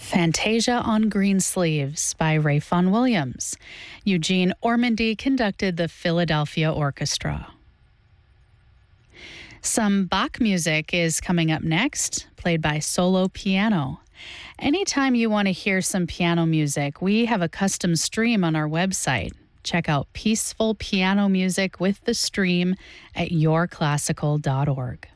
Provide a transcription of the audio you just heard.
Fantasia on Green Sleeves by Ray Vaughan Williams. Eugene Ormandy conducted the Philadelphia Orchestra. Some Bach music is coming up next, played by solo piano. Anytime you want to hear some piano music, we have a custom stream on our website. Check out Peaceful Piano Music with the Stream at yourclassical.org.